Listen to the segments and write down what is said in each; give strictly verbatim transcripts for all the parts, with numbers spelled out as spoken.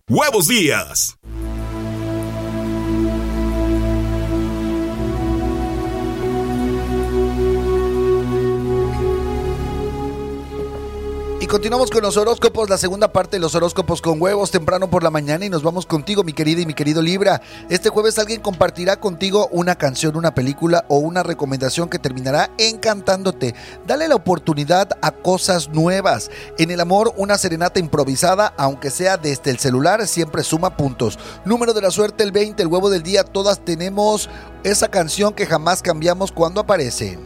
Huevos Días. Y continuamos con los horóscopos, la segunda parte de los horóscopos con huevos, temprano por la mañana, y nos vamos contigo, mi querida y mi querido Libra. Este jueves alguien compartirá contigo una canción, una película o una recomendación que terminará encantándote. Dale la oportunidad a cosas nuevas. En el amor, una serenata improvisada, aunque sea desde el celular, siempre suma puntos. Número de la suerte, el veinte, el huevo del día. Todas tenemos esa canción que jamás cambiamos cuando aparece.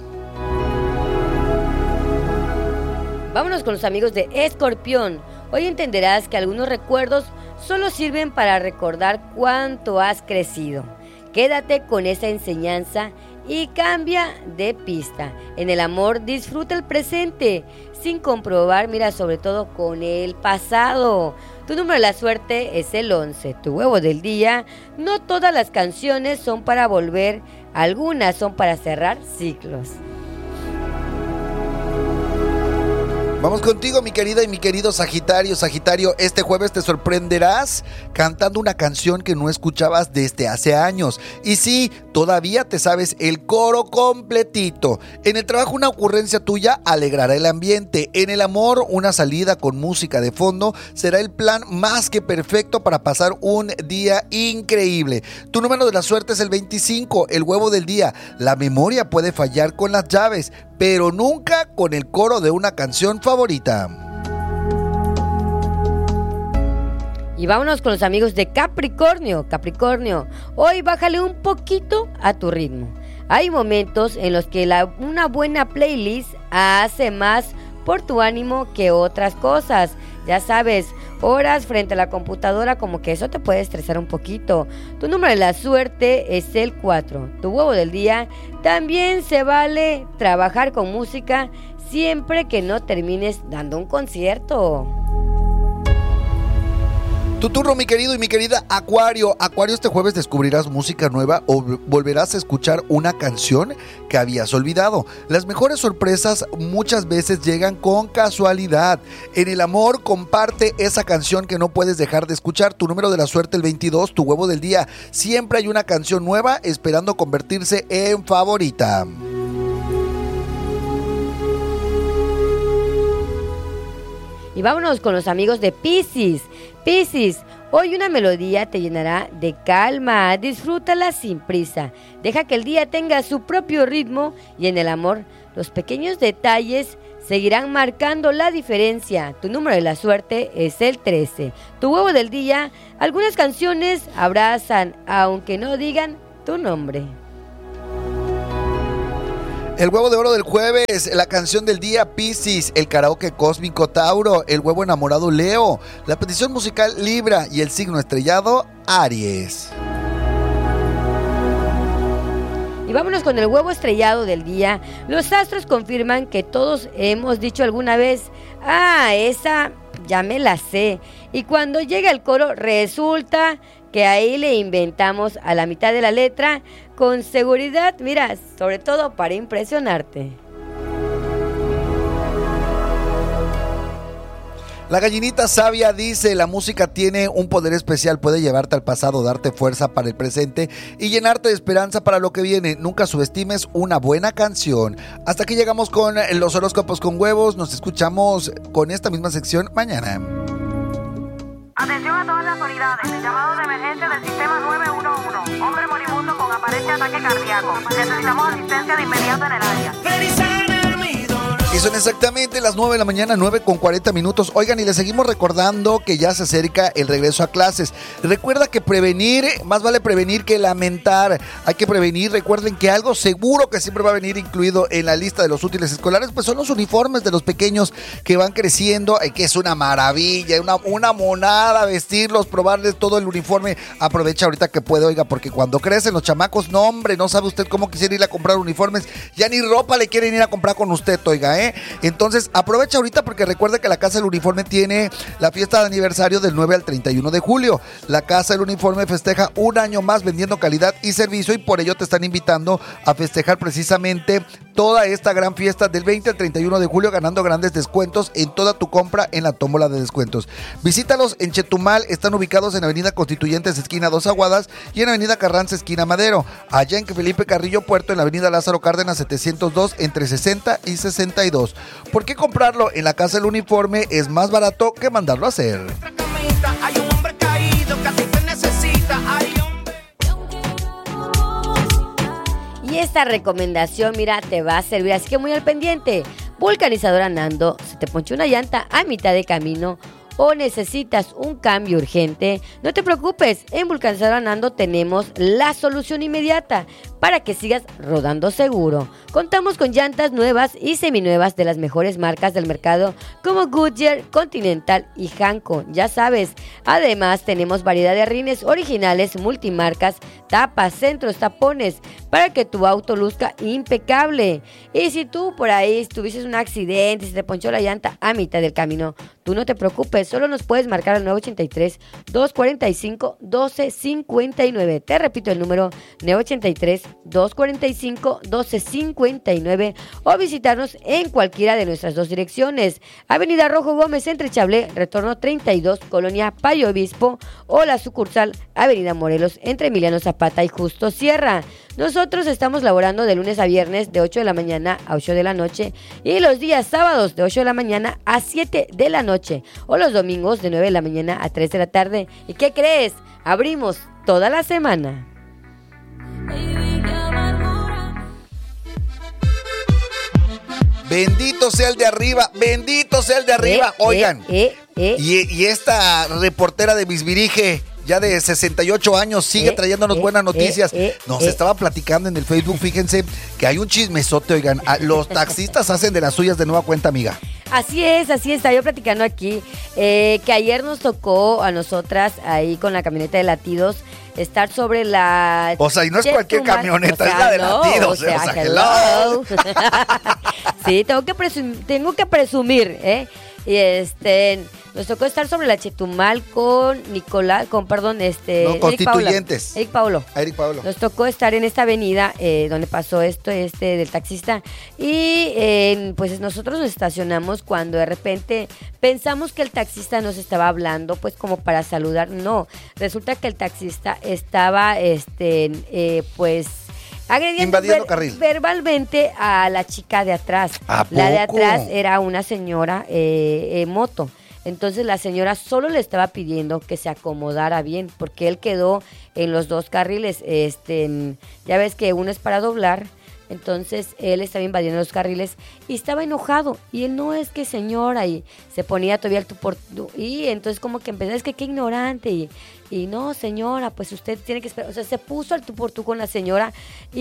Vámonos con los amigos de Escorpión. Hoy entenderás que algunos recuerdos solo sirven para recordar cuánto has crecido. Quédate con esa enseñanza y cambia de pista. En el amor, disfruta el presente sin comprobar, mira, sobre todo con el pasado. Tu número de la suerte es el once. Tu huevo del día. No todas las canciones son para volver, algunas son para cerrar ciclos. Vamos contigo, mi querida y mi querido Sagitario. Sagitario, este jueves te sorprenderás cantando una canción que no escuchabas desde hace años. Y sí, todavía te sabes el coro completito. En el trabajo, una ocurrencia tuya alegrará el ambiente. En el amor, una salida con música de fondo será el plan más que perfecto para pasar un día increíble. Tu número de la suerte es el veinticinco, el huevo del día. La memoria puede fallar con las llaves, pero nunca con el coro de una canción favorita. Y vámonos con los amigos de Capricornio. Capricornio, hoy bájale un poquito a tu ritmo. Hay momentos en los que la, una buena playlist hace más por tu ánimo que otras cosas. Ya sabes, horas frente a la computadora, como que eso te puede estresar un poquito. Tu número de la suerte es el cuatro. Tu huevo del día, también se vale trabajar con música siempre que no termines dando un concierto. Tu turno, mi querido y mi querida Acuario. Acuario, este jueves descubrirás música nueva o volverás a escuchar una canción que habías olvidado. Las mejores sorpresas muchas veces llegan con casualidad. En el amor, comparte esa canción que no puedes dejar de escuchar. Tu número de la suerte, el veintidós, tu huevo del día. Siempre hay una canción nueva esperando convertirse en favorita. Y vámonos con los amigos de Piscis. Piscis, hoy una melodía te llenará de calma. Disfrútala sin prisa. Deja que el día tenga su propio ritmo, y en el amor, los pequeños detalles seguirán marcando la diferencia. Tu número de la suerte es el trece. Tu huevo del día, algunas canciones abrazan, aunque no digan tu nombre. El huevo de oro del jueves, la canción del día Piscis, el karaoke cósmico Tauro, el huevo enamorado Leo, la petición musical Libra y el signo estrellado Aries. Y vámonos con el huevo estrellado del día. Los astros confirman que todos hemos dicho alguna vez, ah, esa ya me la sé. Y cuando llega el coro resulta que ahí le inventamos a la mitad de la letra con seguridad, mira, sobre todo para impresionarte. La gallinita sabia dice, la música tiene un poder especial, puede llevarte al pasado, darte fuerza para el presente y llenarte de esperanza para lo que viene. Nunca subestimes una buena canción. Hasta aquí llegamos con los horóscopos con huevos, nos escuchamos con esta misma sección mañana. Atención a todas las unidades, el llamado de emergencia del sistema nueve uno uno. Hombre moribundo con aparente ataque cardíaco. Necesitamos asistencia de inmediato en el área. Y son exactamente las nueve de la mañana, nueve con cuarenta minutos. Oigan, y les seguimos recordando que ya se acerca el regreso a clases. Recuerda que prevenir, más vale prevenir que lamentar. Hay que prevenir. Recuerden que algo seguro que siempre va a venir incluido en la lista de los útiles escolares, pues son los uniformes de los pequeños que van creciendo, que es una maravilla, una, una monada vestirlos, probarles todo el uniforme. Aprovecha ahorita que puede, oiga, porque cuando crecen los chamacos, no hombre, no sabe usted cómo quisiera ir a comprar uniformes. Ya ni ropa le quieren ir a comprar con usted, oiga, ¿eh? ¿eh? Entonces, aprovecha ahorita porque recuerda que la Casa del Uniforme tiene la fiesta de aniversario del nueve al treinta y uno de julio. La Casa del Uniforme festeja un año más vendiendo calidad y servicio y por ello te están invitando a festejar precisamente toda esta gran fiesta del veinte al treinta y uno de julio ganando grandes descuentos en toda tu compra en la tómbola de descuentos. Visítalos en Chetumal, están ubicados en Avenida Constituyentes, esquina Dos Aguadas y en Avenida Carranza, esquina Madero. Allá en Felipe Carrillo Puerto, en la Avenida Lázaro Cárdenas setecientos dos, entre sesenta y sesenta y dos. ¿Por qué comprarlo en la Casa del Uniforme es más barato que mandarlo a hacer? Hay un hombre caído que a ti te necesita. Hay hombre... Y esta recomendación, mira, te va a servir, así que muy al pendiente. Vulcanizadora Nando, se te ponchó una llanta a mitad de camino o necesitas un cambio urgente, no te preocupes, en Vulcanizadora Nando tenemos la solución inmediata para que sigas rodando seguro. Contamos con llantas nuevas y seminuevas de las mejores marcas del mercado como Goodyear, Continental y Hanco, ya sabes. Además tenemos variedad de rines originales, multimarcas, tapas, centros, tapones, para que tu auto luzca impecable. Y si tú por ahí tuviste un accidente y se te ponchó la llanta a mitad del camino, tú no te preocupes, solo nos puedes marcar al nueve ochenta y tres, dos cuarenta y cinco, doce cincuenta y nueve. Te repito el número, nueve ochenta y tres, dos cuarenta y cinco, doce cincuenta y nueve, o visitarnos en cualquiera de nuestras dos direcciones. Avenida Rojo Gómez entre Chablé, Retorno treinta y dos, Colonia Payo Obispo, o la sucursal Avenida Morelos entre Emiliano Zapata y Justo Sierra. Nosotros estamos laborando de lunes a viernes de ocho de la mañana a ocho de la noche y los días sábados de ocho de la mañana a siete de la noche o los domingos de nueve de la mañana a tres de la tarde. ¿Y qué crees? Abrimos toda la semana. Bendito sea el de arriba, bendito sea el de arriba. Eh, Oigan, eh, eh, eh. Y, y esta reportera de Bisbirige, ya de sesenta y ocho años, sigue Eh, trayéndonos eh, buenas noticias. eh, eh, Nos eh. estaba platicando en el Facebook, fíjense, que hay un chismesote, oigan, a- los taxistas hacen de las suyas de nueva cuenta, amiga. Así es, así está. Yo platicando aquí eh, que ayer nos tocó a nosotras ahí con la camioneta de latidos estar sobre la... O sea, y no es cualquier Chetumal. camioneta, O sea, es la de no, latidos, o sea, o sea, hello. Sí, tengo que, presum- tengo que presumir, ¿eh? Y este, nos tocó estar sobre la Chetumal con Nicolás, con, perdón, este... No, Eric Paula. Constituyentes. Eric Paulo. A Eric Pablo. Nos tocó estar en esta avenida eh, donde pasó esto este del taxista y eh, pues nosotros nos estacionamos cuando de repente pensamos que el taxista nos estaba hablando pues como para saludar. No, resulta que el taxista estaba este eh, pues agrediendo Invadiendo carril. verbalmente a la chica de atrás. ¿A La de poco? atrás era una señora eh, eh, moto. Entonces la señora solo le estaba pidiendo que se acomodara bien, porque él quedó en los dos carriles. Este, en- ya ves que uno es para doblar, entonces él estaba invadiendo los carriles y estaba enojado. Y él, no, es que señora, y se ponía todavía el tú por tú. Y entonces como que empezó, es que qué ignorante. Y, y no, señora, pues usted tiene que esperar. O sea, se puso al tú por tú con la señora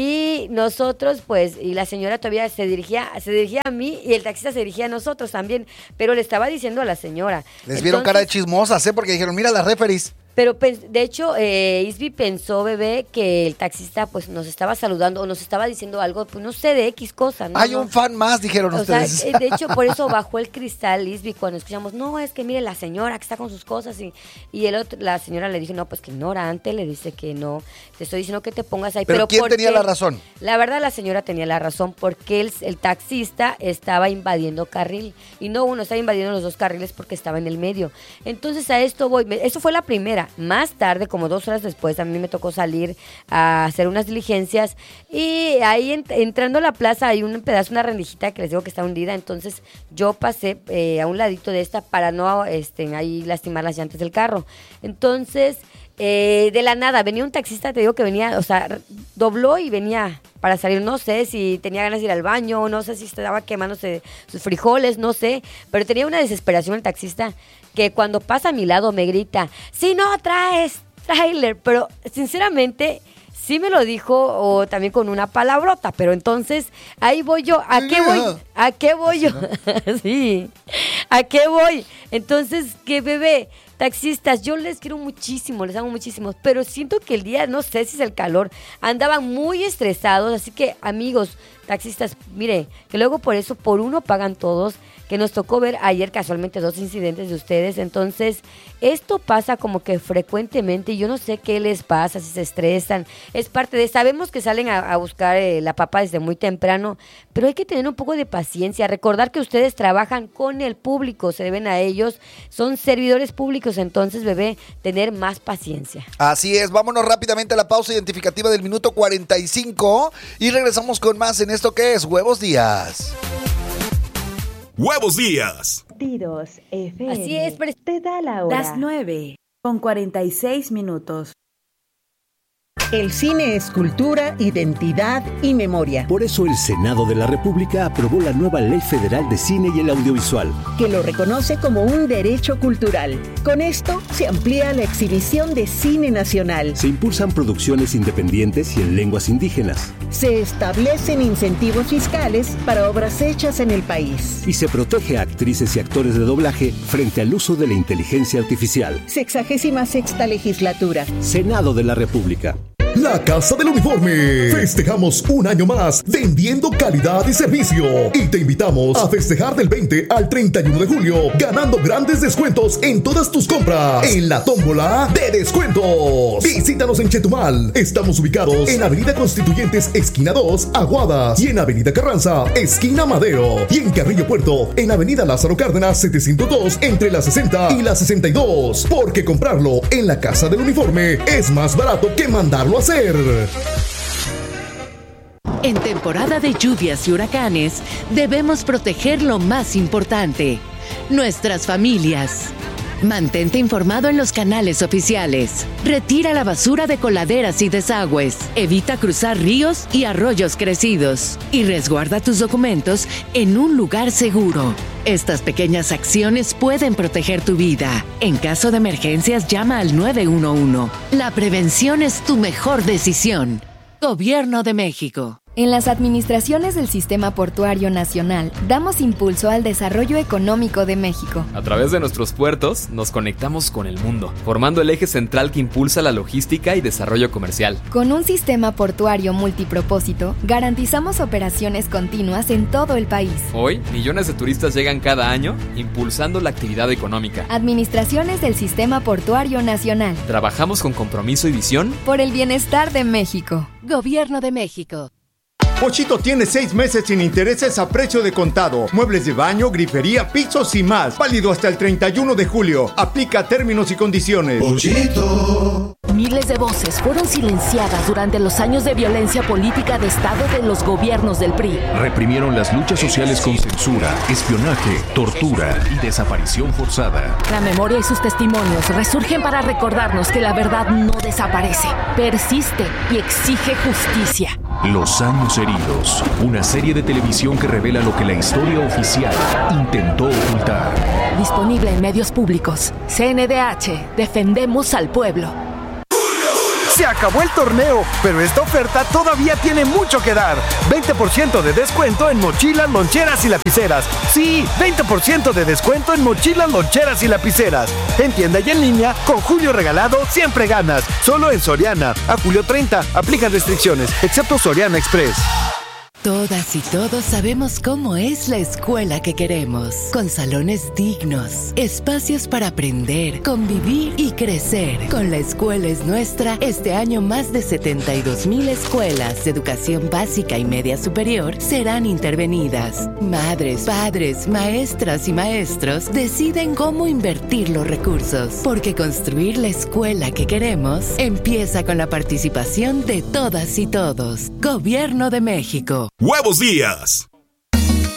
y nosotros, pues, y la señora todavía se dirigía, se dirigía a mí y el taxista se dirigía a nosotros también, pero le estaba diciendo a la señora. Les vieron cara de Entonces, chismosas, ¿eh? Porque dijeron, mira las referees. pero pens- de hecho, eh, Isby pensó, bebé, que el taxista pues nos estaba saludando o nos estaba diciendo algo, pues no sé, de X cosa, ¿no? Hay No. un fan más, dijeron O sea, ustedes. eh, de hecho, por eso bajó el cristal, Isby, cuando escuchamos, no, es que mire la señora que está con sus cosas. Y, y el otro, la señora le dijo, no, pues que ignorante, le dice que no, te estoy diciendo que te pongas ahí. Pero Pero, ¿quién ¿por tenía qué? la razón? La verdad, la señora tenía la razón, porque el, el taxista estaba invadiendo carril. Y no uno, estaba invadiendo los dos carriles porque estaba en el medio. Entonces, a esto voy. Me- Eso fue la primera. Más tarde, como dos horas después, a mí me tocó salir a hacer unas diligencias. Y ahí ent- entrando a la plaza hay un pedazo, una rendijita que les digo que está hundida. Entonces, yo pasé eh, a un ladito de esta para no este, ahí lastimar las llantas del carro. Entonces, eh, de la nada, venía un taxista, te digo que venía, o sea, r- dobló y venía para salir. No sé si tenía ganas de ir al baño, no sé si estaba quemándose sus frijoles, no sé, pero tenía una desesperación el taxista que cuando pasa a mi lado me grita, si no traes trailer, pero sinceramente sí me lo dijo o también con una palabrota, pero entonces ahí voy yo, ¿a qué voy? ¿A qué voy yo? Sí, ¿a qué voy? Entonces, ¿qué bebé? Taxistas, yo les quiero muchísimo, les amo muchísimo, pero siento que el día, no sé si es el calor, andaban muy estresados, así que amigos, taxistas, mire, que luego por eso, por uno pagan todos, que nos tocó ver ayer casualmente dos incidentes de ustedes, entonces esto pasa como que frecuentemente, yo no sé qué les pasa, si se estresan, es parte de, sabemos que salen a, a buscar eh, la papa desde muy temprano, pero hay que tener un poco de paciencia, recordar que ustedes trabajan con el público, se deben a ellos, son servidores públicos, entonces bebé, tener más paciencia. Así es, vámonos rápidamente a la pausa identificativa del minuto cuarenta y cinco y regresamos con más en esto que es Huevos Días. Huevos Días. Tidos F M. Así es, pero... te da la hora. Las nueve, con cuarenta y seis minutos. El cine es cultura, identidad y memoria. Por eso el Senado de la República aprobó la nueva Ley Federal de Cine y el Audiovisual, que lo reconoce como un derecho cultural. Con esto se amplía la exhibición de cine nacional. Se impulsan producciones independientes y en lenguas indígenas. Se establecen incentivos fiscales para obras hechas en el país. Y se protege a actrices y actores de doblaje frente al uso de la inteligencia artificial. Sexagésima sexta legislatura. Senado de la República. La Casa del Uniforme. Festejamos un año más vendiendo calidad y servicio. Y te invitamos a festejar del veinte al treinta y uno de julio, ganando grandes descuentos en todas tus compras en la tómbola de descuentos. Visítanos en Chetumal. Estamos ubicados en Avenida Constituyentes, esquina dos, Aguadas. Y en Avenida Carranza, esquina Madero. Y en Carrillo Puerto, en Avenida Lázaro Cárdenas setecientos dos, entre la sesenta y la sesenta y dos. Porque comprarlo en la Casa del Uniforme es más barato que mandarlo a hacer. En temporada de lluvias y huracanes, debemos proteger lo más importante, nuestras familias. Mantente informado en los canales oficiales. Retira la basura de coladeras y desagües. Evita cruzar ríos y arroyos crecidos. Y resguarda tus documentos en un lugar seguro. Estas pequeñas acciones pueden proteger tu vida. En caso de emergencias, llama al nueve uno uno. La prevención es tu mejor decisión. Gobierno de México. En las administraciones del Sistema Portuario Nacional, damos impulso al desarrollo económico de México. A través de nuestros puertos, nos conectamos con el mundo, formando el eje central que impulsa la logística y desarrollo comercial. Con un sistema portuario multipropósito, garantizamos operaciones continuas en todo el país. Hoy, millones de turistas llegan cada año, impulsando la actividad económica. Administraciones del Sistema Portuario Nacional. Trabajamos con compromiso y visión por el bienestar de México. Gobierno de México. Pochito tiene seis meses sin intereses a precio de contado. Muebles de baño, grifería, pisos y más. Válido hasta el treinta y uno de julio. Aplica términos y condiciones. Pochito. Miles de voces fueron silenciadas durante los años de violencia política de Estado de los gobiernos del P R I. Reprimieron las luchas sociales con censura, espionaje, tortura y desaparición forzada. La memoria y sus testimonios resurgen para recordarnos que la verdad no desaparece, persiste y exige justicia. Los años heridos, una serie de televisión que revela lo que la historia oficial intentó ocultar. Disponible en medios públicos. C N D H, defendemos al pueblo. Se acabó el torneo, pero esta oferta todavía tiene mucho que dar. veinte por ciento de descuento en mochilas, loncheras y lapiceras. Sí, veinte por ciento de descuento en mochilas, loncheras y lapiceras. En tienda y en línea, con Julio Regalado siempre ganas. Solo en Soriana. A julio treinta, aplican restricciones, excepto Soriana Express. Todas y todos sabemos cómo es la escuela que queremos, con salones dignos, espacios para aprender, convivir y crecer. Con La Escuela es Nuestra, este año más de setenta y dos mil escuelas de educación básica y media superior serán intervenidas. Madres, padres, maestras y maestros deciden cómo invertir los recursos, porque construir la escuela que queremos empieza con la participación de todas y todos. Gobierno de México. Huevos Días.